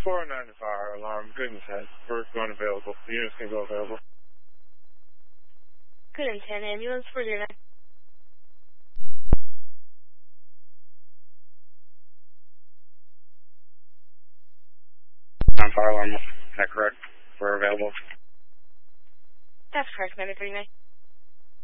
409 to fire alarm. Goodness head. We're going available. The units can go available. Good and 10 ambulance for your 9. On fire alarm. Is that correct? We're available. That's correct, 939.